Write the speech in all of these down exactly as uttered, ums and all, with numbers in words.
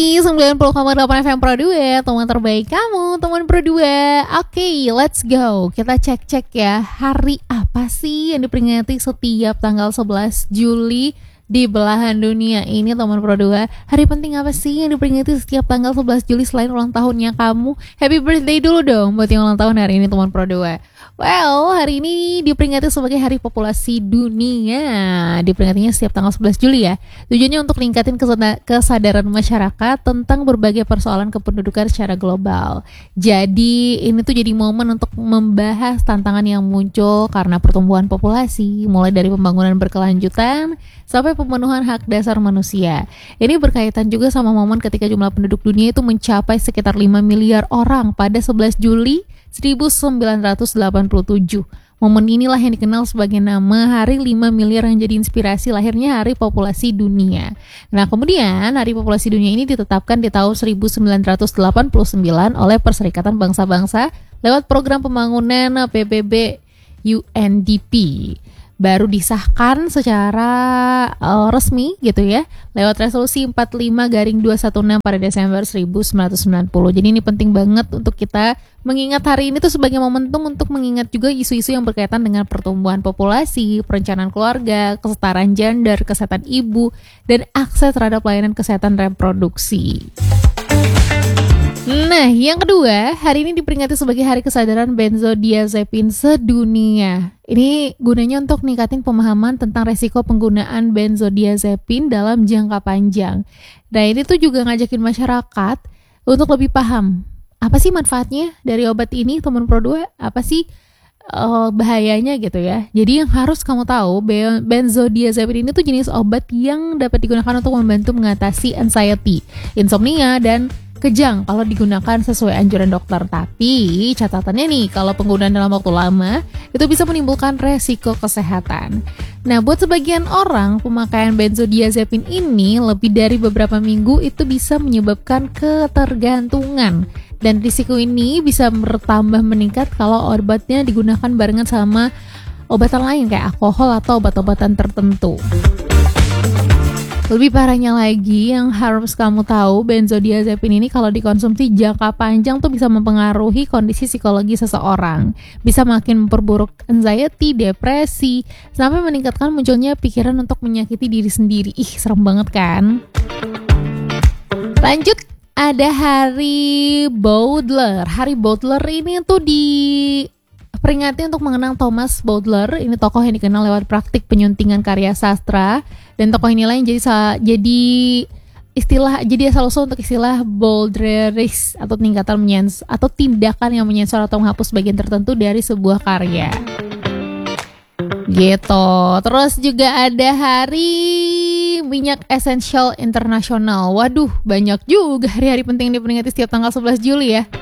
sembilan puluh koma delapan F M Pro dua, teman terbaik kamu, teman Pro dua. Oke, okay, let's go. Kita cek-cek ya, hari apa sih yang diperingati setiap tanggal sebelas Juli di belahan dunia ini, teman Pro dua. Hari penting apa sih yang diperingati setiap tanggal sebelas Juli selain ulang tahunnya kamu? Happy birthday dulu dong buat yang ulang tahun hari ini, teman Pro dua. Well, hari ini diperingati sebagai Hari Populasi Dunia. Diperingatinya setiap tanggal sebelas Juli ya. Tujuannya untuk meningkatkan kesadaran masyarakat tentang berbagai persoalan kependudukan secara global. Jadi ini tuh jadi momen untuk membahas tantangan yang muncul karena pertumbuhan populasi, mulai dari pembangunan berkelanjutan sampai pemenuhan hak dasar manusia. Ini berkaitan juga sama momen ketika jumlah penduduk dunia itu mencapai sekitar lima miliar orang pada sebelas Juli seribu sembilan ratus delapan puluh tujuh. Momen inilah yang dikenal sebagai nama Hari lima miliar yang jadi inspirasi lahirnya Hari Populasi Dunia. Nah, kemudian Hari Populasi Dunia ini ditetapkan di tahun seribu sembilan ratus delapan puluh sembilan oleh Perserikatan Bangsa-Bangsa lewat program pembangunan P B B U N D P. Baru disahkan secara uh, resmi gitu ya lewat resolusi empat puluh lima garing dua ratus enam belas pada Desember seribu sembilan ratus sembilan puluh. Jadi ini penting banget untuk kita mengingat hari ini tuh sebagai momentum untuk mengingat juga isu-isu yang berkaitan dengan pertumbuhan populasi, perencanaan keluarga, kesetaraan gender, kesehatan ibu, dan akses terhadap layanan kesehatan reproduksi. Nah, yang kedua, hari ini diperingati sebagai Hari Kesadaran Benzodiazepin Sedunia. Ini gunanya untuk meningkatkan pemahaman tentang resiko penggunaan benzodiazepin dalam jangka panjang. Nah, ini tuh juga ngajakin masyarakat untuk lebih paham apa sih manfaatnya dari obat ini, teman Pro dua, apa sih uh, bahayanya gitu ya. Jadi yang harus kamu tahu, benzodiazepin ini tuh jenis obat yang dapat digunakan untuk membantu mengatasi anxiety, insomnia, dan kejang kalau digunakan sesuai anjuran dokter. Tapi catatannya nih, kalau penggunaan dalam waktu lama itu bisa menimbulkan resiko kesehatan. Nah, buat sebagian orang, pemakaian benzodiazepin ini lebih dari beberapa minggu itu bisa menyebabkan ketergantungan. Dan risiko ini bisa bertambah meningkat kalau obatnya digunakan barengan sama obatan lain kayak alkohol atau obat-obatan tertentu. Lebih parahnya lagi, yang harus kamu tahu, benzodiazepin ini kalau dikonsumsi jangka panjang tuh bisa mempengaruhi kondisi psikologi seseorang. Bisa makin memperburuk anxiety, depresi, sampai meningkatkan munculnya pikiran untuk menyakiti diri sendiri. Ih, serem banget kan? Lanjut, ada Hari Baudelaire. Hari Baudelaire ini tuh di peringati untuk mengenang Thomas Baudelaire. Ini tokoh yang dikenal lewat praktik penyuntingan karya sastra, dan tokoh inilah yang jadi jadi istilah jadi asal usul untuk istilah Baudelaires atau tingkatan menyens atau tindakan yang menyensor atau menghapus bagian tertentu dari sebuah karya. Gitu. Terus juga ada Hari Minyak Esensial Internasional. Waduh, banyak juga hari-hari penting yang diperingati setiap tanggal sebelas Juli ya.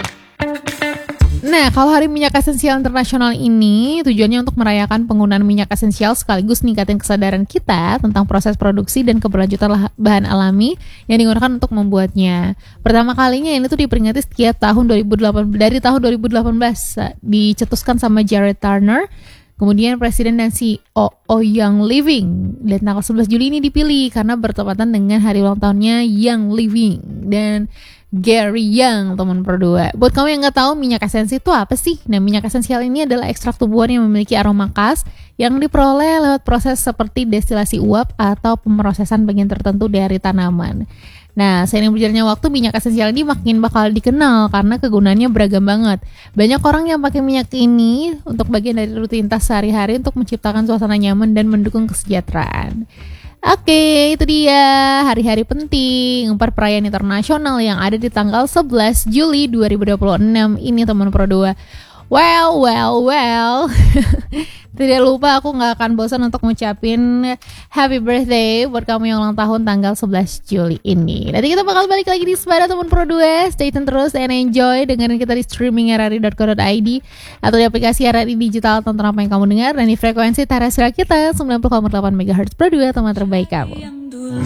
Nah, kalau Hari Minyak Esensial Internasional ini tujuannya untuk merayakan penggunaan minyak esensial sekaligus meningkatkan kesadaran kita tentang proses produksi dan keberlanjutan bahan alami yang digunakan untuk membuatnya. Pertama kalinya ini tuh diperingati setiap tahun dua ribu delapan belas, dari tahun dua ribu delapan belas dicetuskan sama Jared Turner. Kemudian Presiden dan C E O Young Living, dan tanggal sebelas Juli ini dipilih karena bertepatan dengan hari ulang tahunnya Young Living dan Gary Young, teman Pro dua. Buat kamu yang nggak tahu minyak esensi itu apa sih? Nah, minyak esensial ini adalah ekstrak tumbuhan yang memiliki aroma khas yang diperoleh lewat proses seperti destilasi uap atau pemrosesan bagian tertentu dari tanaman. Nah, seiring berjalannya waktu, minyak esensial ini makin bakal dikenal karena kegunaannya beragam banget. Banyak orang yang pakai minyak ini untuk bagian dari rutinitas sehari-hari untuk menciptakan suasana nyaman dan mendukung kesejahteraan. Oke, itu dia hari-hari penting empat perayaan internasional yang ada di tanggal sebelas Juli dua ribu dua puluh enam ini, teman Pro dua. Well, well, well. Tidak lupa aku gak akan bosan untuk ngucapin happy birthday buat kamu yang ulang tahun tanggal sebelas Juli ini. Nanti kita bakal balik lagi di Sepeda Teman Pro dua. Stay tune terus and enjoy dengerin kita di streaming r r i dot co dot i d atau di aplikasi R R I Digital. Tonton apa yang kamu dengar dan di frekuensi terestrial kita sembilan puluh koma delapan megahertz Pro dua, teman terbaik kamu.